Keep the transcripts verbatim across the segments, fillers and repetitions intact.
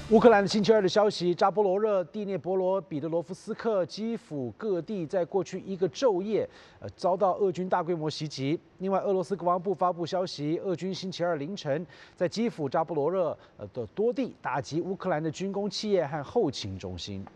乌克兰的星期二的消息，扎波罗热、第聂伯罗、彼得罗夫斯克、基辅各地在过去一个昼夜，呃，遭到俄军大规模袭击。另外，俄罗斯国防部发布消息，俄军星期二凌晨在基辅、扎波罗热呃的多地打击乌克兰的军工企业和后勤中心。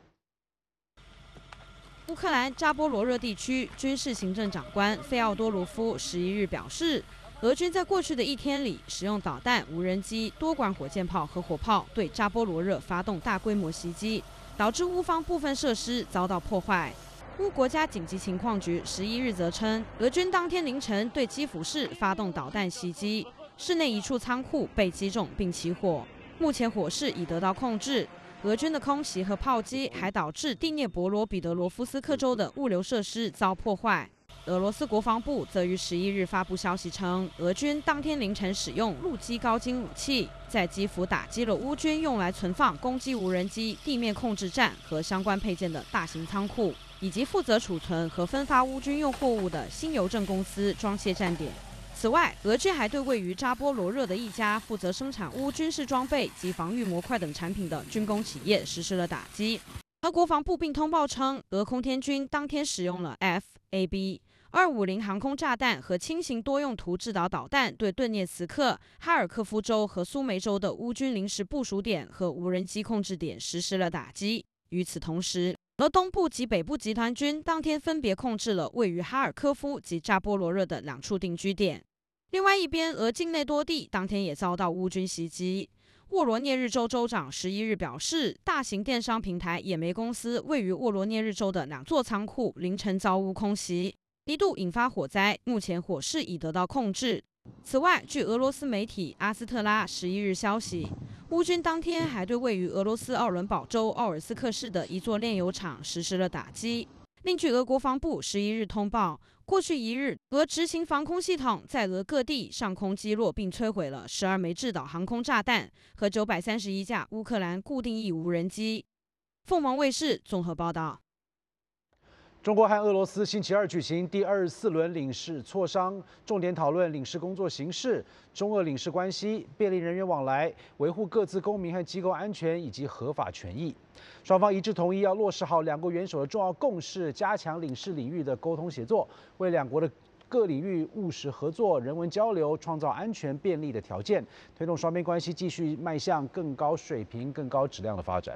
乌克兰扎波罗热地区军事行政长官费奥多罗夫十一日表示，俄军在过去的一天里，使用导弹、无人机、多管火箭炮和火炮对扎波罗热发动大规模袭击，导致乌方部分设施遭到破坏。乌国家紧急情况局十一日则称，俄军当天凌晨对基辅市发动导弹袭击，市内一处仓库被击中并起火，目前火势已得到控制。俄军的空袭和炮击还导致第聂伯罗彼得罗夫斯克州的物流设施遭破坏。俄罗斯国防部则于十一日发布消息称，俄军当天凌晨使用陆基高精武器，在基辅打击了乌军用来存放攻击无人机、地面控制站和相关配件的大型仓库，以及负责储存和分发乌军用货物的新邮政公司装卸站点。此外，俄军还对位于扎波罗热的一家负责生产乌军事装备及防御模块等产品的军工企业实施了打击。而国防部并通报称，俄空天军当天使用了 F A B 二五零航空炸弹和轻型多用途制导导弹，对顿涅茨克、哈尔科夫州和苏梅州的乌军临时部署点和无人机控制点实施了打击。与此同时，俄东部及北部集团军当天分别控制了位于哈尔科夫及扎波罗热的两处定居点。另外一边，俄境内多地当天也遭到乌军袭击。沃罗涅日州州长十一日表示，大型电商平台野莓公司位于沃罗涅日州的两座仓库凌晨遭乌空袭，一度引发火灾，目前火势已得到控制。此外，据俄罗斯媒体阿斯特拉十一日消息，乌军当天还对位于俄罗斯奥伦堡州奥尔斯克市的一座炼油厂实施了打击。另据俄国防部十一日通报，过去一日，俄执行防空系统在俄各地上空击落并摧毁了十二枚制导航空炸弹和九百三十一架乌克兰固定翼无人机。凤凰卫视综合报道。 中国和俄罗斯星期二举行第二十四轮领事磋商，重点讨论领事工作形式、中俄领事关系、便利人员往来、维护各自公民和机构安全以及合法权益。双方一致同意要落实好两国元首的重要共识，加强领事领域的沟通协作，为两国的各领域务实合作、人文交流创造安全便利的条件，推动双边关系继续迈向更高水平、更高质量的发展。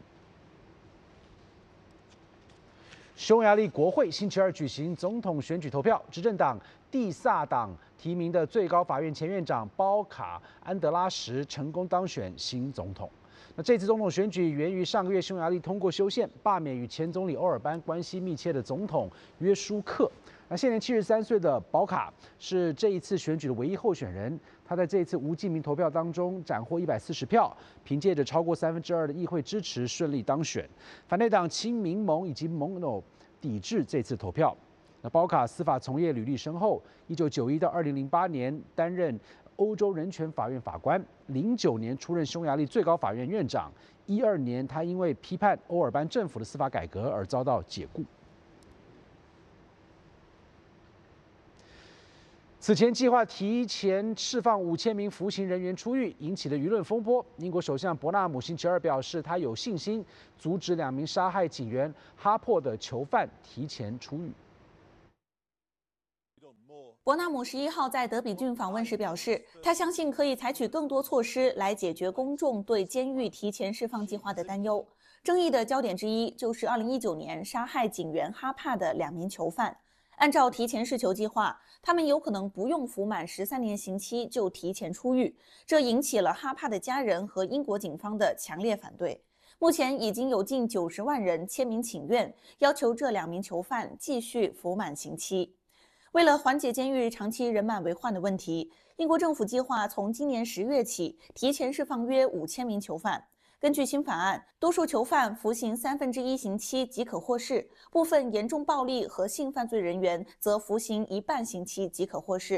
匈牙利国会星期二举行总统选举投票，执政党蒂萨党提名的最高法院前院长包卡安德拉什成功当选新总统。那这次总统选举源于上个月匈牙利通过修宪，罢免与前总理欧尔班关系密切的总统约书克。那现年七十三岁的保卡是这一次选举的唯一候选人。他在这一次无记名投票当中斩获一百四十票，凭借着超过三分之二的议会支持顺利当选。反对党亲民盟以及盟友抵制这次投票。那保卡司法从业履历深厚，一九九一到二零零八年担任欧洲人权法院法官，零九年出任匈牙利最高法院院长，一二年他因为批判欧尔班政府的司法改革而遭到解雇。此前计划提前释放五千名服刑人员出狱，引起了舆论风波。英国首相伯纳姆星期二表示，他有信心阻止两名杀害警员哈珀的囚犯提前出狱。 伯纳姆十一号在德比郡访问时表示，他相信可以采取更多措施来解决公众对监狱提前释放计划的担忧。争议的焦点之一就是二零一九年杀害警员哈帕的两名囚犯。按照提前释囚计划，他们有可能不用服满十三年刑期就提前出狱，这引起了哈帕的家人和英国警方的强烈反对。目前已经有近九十万人签名请愿，要求这两名囚犯继续服满刑期。为了缓解监狱长期人满为患的问题，英国政府计划从今年十月起提前释放约五千名囚犯。根据新法案，多数囚犯服刑三分之一刑期即可获释，部分严重暴力和性犯罪人员则服刑一半刑期即可获释。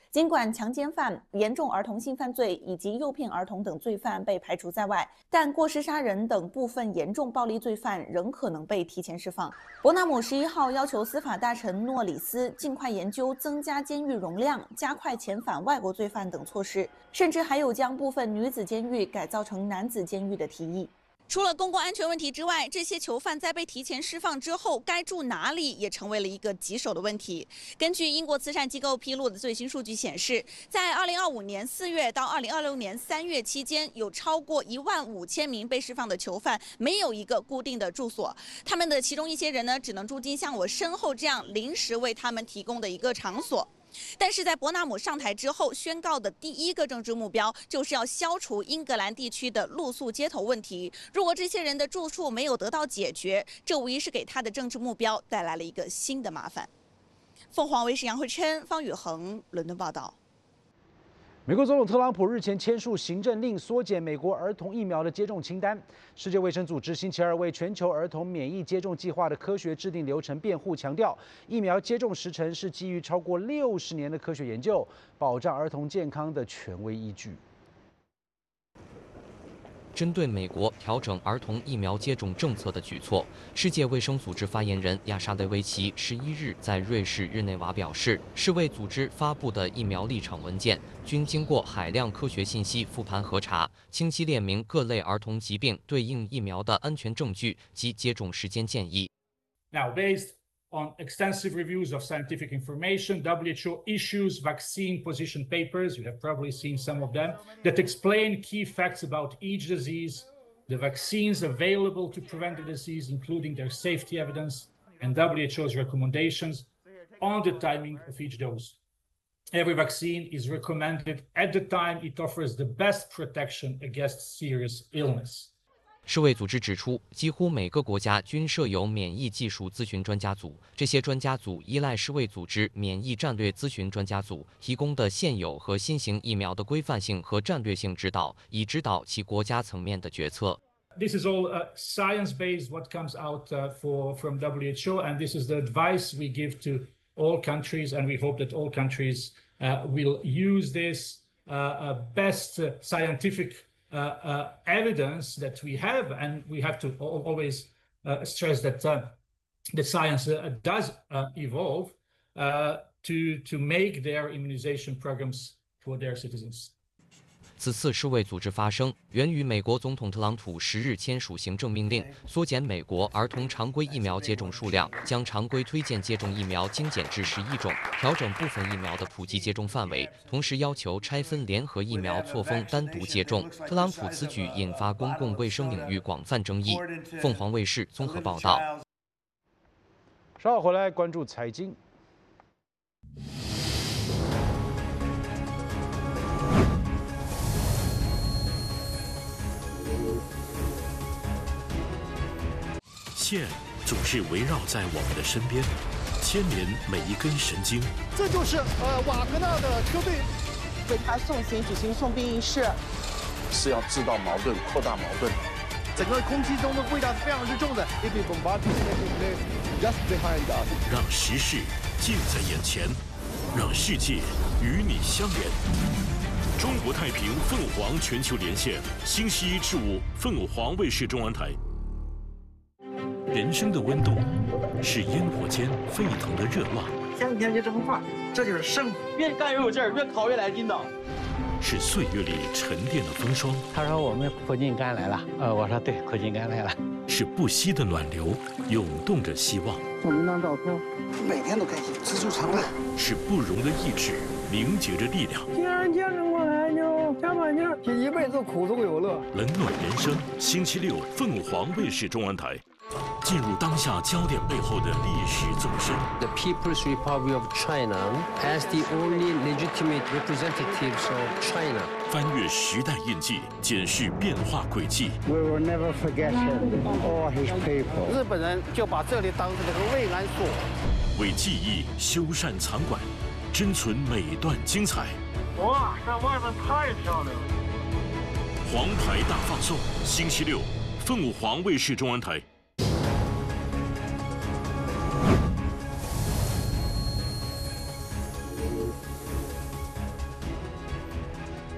尽管强奸犯、严重儿童性犯罪以及诱骗儿童等罪犯被排除在外，但过失杀人等部分严重暴力罪犯仍可能被提前释放。伯纳姆十一号要求司法大臣诺里斯尽快研究增加监狱容量、加快遣返外国罪犯等措施，甚至还有将部分女子监狱改造成男子监狱的提议。 除了公共安全问题之外，这些囚犯在被提前释放之后，该住哪里也成为了一个棘手的问题。根据英国慈善机构披露的最新数据显示，在二零二五年四月到二零二六年三月期间，有超过一万五千名被释放的囚犯没有一个固定的住所。他们的其中一些人呢，只能住进像我身后这样临时为他们提供的一个场所。 但是在伯纳姆上台之后，宣告的第一个政治目标就是要消除英格兰地区的露宿街头问题。如果这些人的住处没有得到解决，这无疑是给他的政治目标带来了一个新的麻烦。凤凰卫视杨慧琛、方宇恒伦敦报道。 美国总统特朗普日前签署行政令，缩减美国儿童疫苗的接种清单。世界卫生组织星期二为全球儿童免疫接种计划的科学制定流程辩护，强调疫苗接种时程是基于超过六十年的科学研究，保障儿童健康的权威依据。 针对美国调整儿童疫苗接种政策的举措，世界卫生组织发言人亚沙雷维奇十一日在瑞士日内瓦表示，世卫组织发布的疫苗立场文件均经过海量科学信息复盘核查，清晰列明各类儿童疾病对应疫苗的安全证据及接种时间建议。 Now, based on extensive reviews of scientific information, W H O issues vaccine position papers, you have probably seen some of them, that explain key facts about each disease, the vaccines available to prevent the disease, including their safety evidence, and W H O's recommendations on the timing of each dose. Every vaccine is recommended at the time it offers the best protection against serious illness. 世卫组织指出，几乎每个国家均设有免疫技术咨询专家组，这些专家组依赖世卫组织免疫战略咨询专家组提供的现有和新型疫苗的规范性和战略性指导，以指导其国家层面的决策。 This is all uh, science-based. What comes out uh, for from W H O, and this is the advice we give to all countries, and we hope that all countries uh, will use this uh, uh, best uh, scientific. Uh, uh, evidence that we have, and we have to always uh, stress that uh, the science uh, does uh, evolve uh, to to make their immunization programs for their citizens. 此次世卫组织发生，源于美国总统特朗普十日签署行政命令，缩减美国儿童常规疫苗接种数量，将常规推荐接种疫苗精简至十一种，调整部分疫苗的普及接种范围，同时要求拆分联合疫苗错峰单独接种。特朗普此举引发公共卫生领域广泛争议。凤凰卫视综合报道。 稍后回来关注财经。 线总是围绕在我们的身边，牵连每一根神经。 这就是呃瓦格纳的车队为他送行举行送殡仪式， 是要制造矛盾、扩大矛盾。 整个空气中的味道是非常之重的。 让时事近在眼前，让世界与你相连。中国太平凤凰全球连线，星期一至五凤凰卫视中文台。人生的温度是烟火间沸腾的热浪， 天天就这么画，这就是生活。越干越有劲儿，越烤越来劲道。 是岁月里沉淀的风霜。 他说我们苦尽甘来了，呃，我说对，苦尽甘来了。 是不息的暖流，涌动着希望。 我们当照片， 每天都开心，知足常乐。 是不容的意志，凝结着力量。 既然见证过来就加把劲儿，这一辈子苦中有乐。 冷暖人生，星期六凤凰卫视中文台。进入当下焦点背后的历史纵深。 The People's Republic of China as the only legitimate representatives of China. 翻越时代印记，检视变化轨迹。 We will never forget him or his people. 日本人就把这里当成了个慰安所。 为记忆修缮藏馆，珍存每段精彩。 哇，这外面太漂亮了！ 黄牌大放送，星期六，凤凰卫视中文台。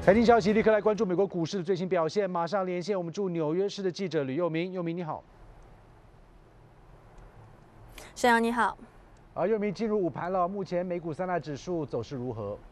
财经消息，立刻来关注美国股市的最新表现。马上连线我们驻纽约市的记者吕佑明，佑明你好。 沈阳你好。 啊，佑明进入午盘了，目前美股三大指数走势如何？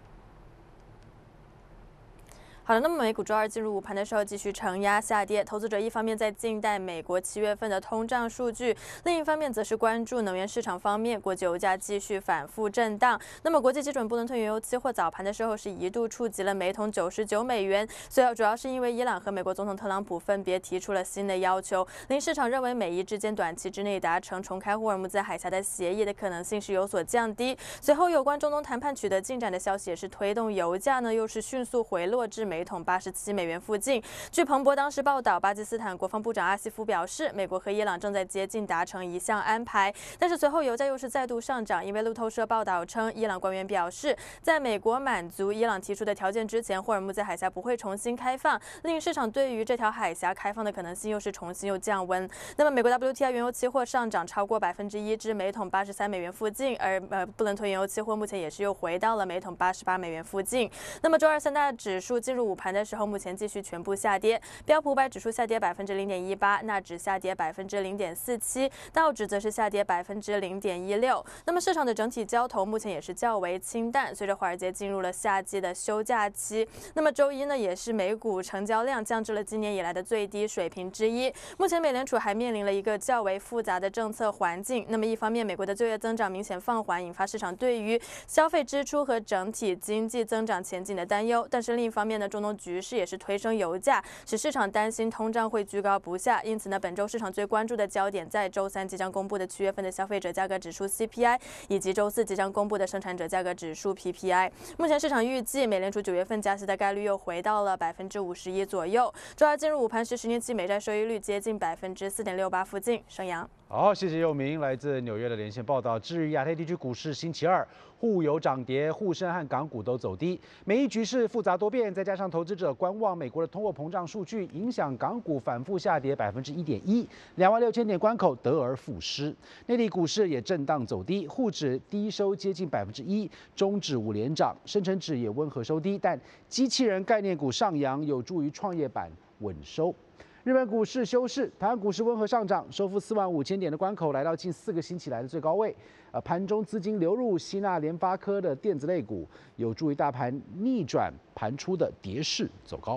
好的，那么美股周二进入午盘的时候继续承压下跌，投资者一方面在静待美国七月份的通胀数据，另一方面则是关注能源市场方面，国际油价继续反复震荡。那么国际基准布伦特原油期货早盘的时候是一度触及了每桶九十九美元，随后主要是因为伊朗和美国总统特朗普分别提出了新的要求，令市场认为美伊之间短期之内达成重开霍尔木兹海峡的协议的可能性是有所降低。随后有关中东谈判取得进展的消息也是推动油价呢又是迅速回落至每桶八十七美元附近。据彭博当时报道，巴基斯坦国防部长阿西夫表示，美国和伊朗正在接近达成一项安排。但是随后油价又是再度上涨，因为路透社报道称，伊朗官员表示，在美国满足伊朗提出的条件之前，霍尔木兹海峡不会重新开放，令市场对于这条海峡开放的可能性又是重新又降温。那么美国 W T I 原油期货上涨超过百分之一至每桶八十三美元附近，而呃布伦特原油期货目前也是又回到了每桶八十八美元附近。那么周二三大指数进入午盘的时候，目前继续全部下跌，标普五百指数下跌百分之零点一八，纳指下跌百分之零点四七，道指则是下跌百分之零点一六。那么市场的整体交投目前也是较为清淡，随着华尔街进入了夏季的休假期。那么周一呢，也是美股成交量降至了今年以来的最低水平之一。目前美联储还面临了一个较为复杂的政策环境。那么一方面，美国的就业增长明显放缓，引发市场对于消费支出和整体经济增长前景的担忧。但是另一方面呢，中东局势也是推升油价，使市场担心通胀会居高不下。因此呢，本周市场最关注的焦点在周三即将公布的七月份的消费者价格指数 C P I， 以及周四即将公布的生产者价格指数 P P I。目前市场预计美联储九月份加息的概率又回到了百分之五十一左右。周二进入午盘时，十年期美债收益率接近百分之四点六八附近。沈阳。 好，谢谢佑明来自纽约的连线报道。至于亚太地区股市，星期二沪油涨跌，沪深和港股都走低。美伊局势复杂多变，再加上投资者观望美国的通货膨胀数据，影响港股反复下跌百分之一点一，两万六千点关口得而复失。内地股市也震荡走低，沪指低收接近百分之一，中指五连涨，深成指也温和收低，但机器人概念股上扬，有助于创业板稳收。日本股市休市，台湾股市温和上涨，收复四万五千点的关口，来到近四个星期来的最高位。呃，盘中资金流入吸纳联发科的电子类股，有助于大盘逆转盘出的跌势走高。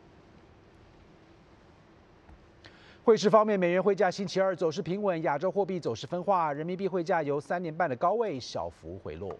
汇市方面，美元汇价星期二走势平稳，亚洲货币走势分化，人民币汇价由三年半的高位小幅回落。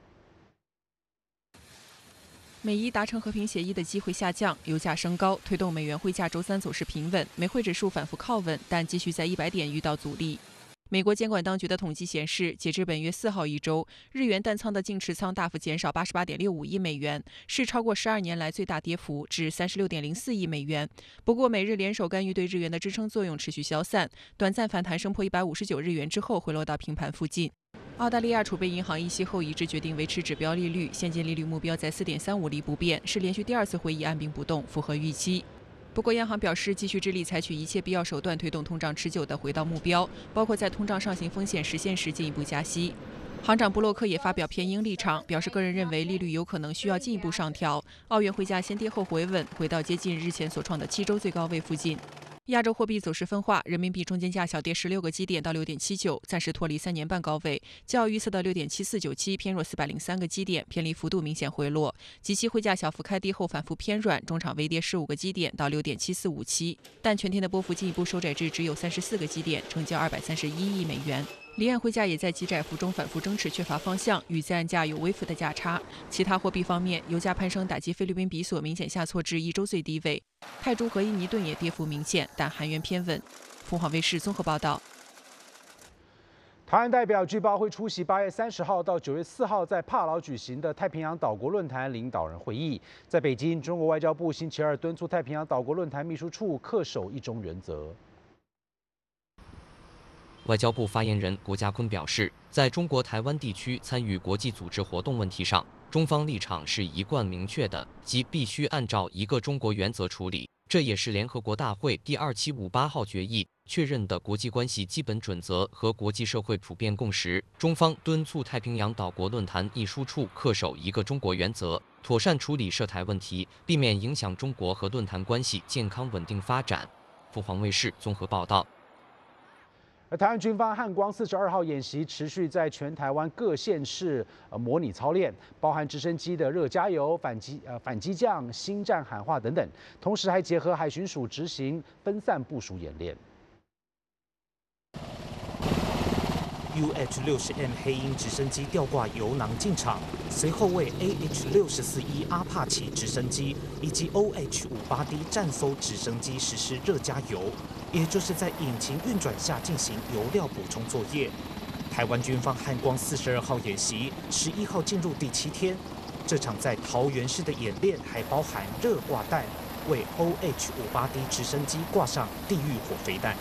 美伊达成和平协议的机会下降，油价升高，推动美元汇价周三走势平稳，美汇指数反复靠稳，但继续在一百点遇到阻力。美国监管当局的统计显示，截至本月四号一周，日元淡仓的净持仓大幅减少八十八点六五亿美元，是超过十二年来最大跌幅，至三十六点零四亿美元。不过，美日联手干预对日元的支撑作用持续消散，短暂反弹升破一百五十九日元之后，回落到平盘附近。澳大利亚储备银行议息后一致决定维持指标利率，现金利率目标在 四点三五厘不变，是连续第二次会议按兵不动，符合预期。不过，央行表示继续致力采取一切必要手段推动通胀持久地回到目标，包括在通胀上行风险实现时进一步加息。行长布洛克也发表偏鹰立场，表示个人认为利率有可能需要进一步上调。澳元汇价先跌后回稳，回到接近日前所创的七周最高位附近。亚洲货币走势分化，人民币中间价小跌十六个基点到六点七九，暂时脱离三年半高位，较预测的六点七四九七偏弱四百零三个基点，偏离幅度明显回落。即期汇价小幅开低后反复偏软，中场微跌十五个基点到六点七四五七，但全天的波幅进一步收窄至只有三十四个基点，成交二百三十一亿美元。离岸汇价也在极窄幅中反复争持，缺乏方向，与在岸价有微幅的价差。其他货币方面，油价攀升打击菲律宾比索明显下挫至一周最低位，泰铢和印尼盾也跌幅明显，但韩元偏稳。凤凰卫视综合报道。 台湾代表据报会出席八月三十号到九月四号在帕劳举行的太平洋岛国论坛领导人会议。在北京，中国外交部星期二敦促太平洋岛国论坛秘书处恪守一中原则。 外交部发言人谷家坤表示，在中国台湾地区参与国际组织活动问题上，中方立场是一贯明确的，即必须按照一个中国原则处理。 这也是联合国大会第二七五八号决议确认的国际关系基本准则和国际社会普遍共识。中方敦促太平洋岛国论坛秘书处恪守一个中国原则，妥善处理涉台问题，避免影响中国和论坛关系健康稳定发展。凤凰卫视综合报道。 而台湾军方汉光四十二号演习持续在全台湾各县市呃模拟操练，包含直升机的热加油、反击呃反击降、心战喊话等等，同时还结合海巡署执行分散部署演练。 U H 六十 M 黑鹰直升机吊挂油囊进场，随后为 A H 六十四 E 阿帕奇直升机以及 O H 五八 D 战搜直升机实施热加油，也就是在引擎运转下进行油料补充作业。台湾军方汉光四十二号演习十一号进入第七天，这场在桃园市的演练还包含热挂弹，为 O H 五八 D 直升机挂上地狱火飞弹。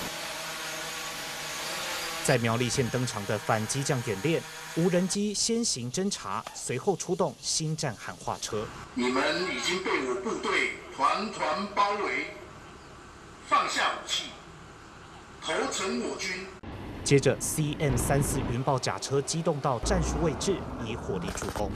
在苗栗县登场的反击降演练，无人机先行侦察，随后出动心战喊话车。 你们已经被我部队团团包围，放下武器，投诚我军。 接着 C M 三四云豹甲车机动到战术位置，以火力助攻。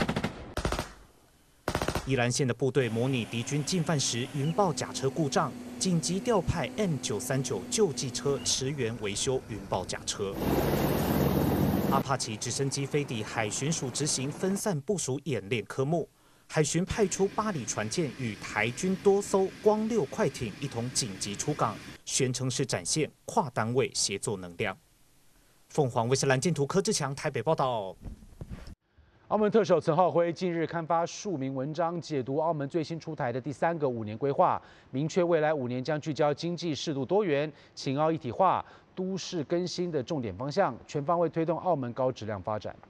宜兰县的部队模拟敌军进犯时，云豹甲车故障，紧急调派 M 九三九救济车驰援维修云豹甲车。阿帕奇直升机飞抵海巡署执行分散部署演练科目，海巡派出八里船舰与台军多艘光六快艇一同紧急出港，宣称是展现跨单位协作能量。凤凰卫视蓝箭图柯志强台北报道。 澳门特首陈浩辉近日刊发数名文章，解读澳门最新出台的第三个五年规划，明确未来五年将聚焦经济适度多元、青澳一体化、都市更新的重点方向，全方位推动澳门高质量发展。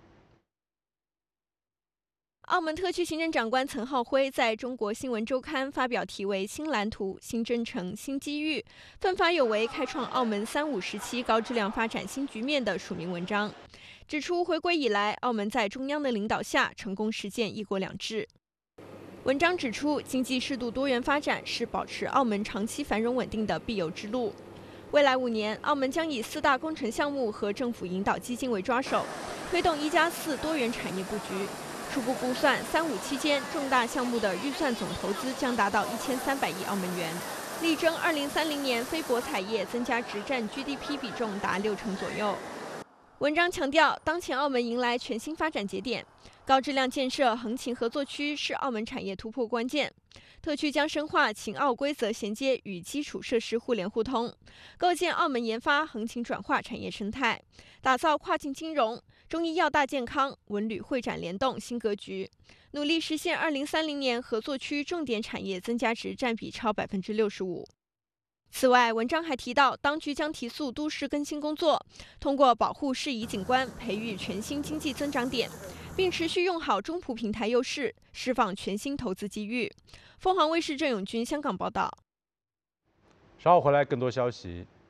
澳门特区行政长官陈浩辉在中国新闻周刊发表题为《新蓝图、新征程、新机遇，奋发有为，开创澳门三五时期高质量发展新局面》的署名文章，指出回归以来，澳门在中央的领导下成功实践一国两制。文章指出，经济适度多元发展是保持澳门长期繁荣稳定的必由之路。未来五年，澳门将以四大工程项目和政府引导基金为抓手，推动一加四多元产业布局。初步估算，三五期间重大项目的预算总投资将达到一千三百亿澳门元，力争二零三零年非博彩业增加值占 G D P 比重达六成左右。文章强调，当前澳门迎来全新发展节点，高质量建设横琴合作区是澳门产业突破关键。特区将深化秦澳规则衔接与基础设施互联互通，构建澳门研发横琴转化产业生态，打造跨境金融、中医药大健康、文旅会展联动新格局，努力实现二零三零年合作区重点产业增加值占比超百分之六十五。此外，文章还提到，当局将提速都市更新工作，通过保护适宜景观，培育全新经济增长点，并持续用好中葡平台优势，释放全新投资机遇。凤凰卫视郑永军香港报道。 稍后回来更多消息。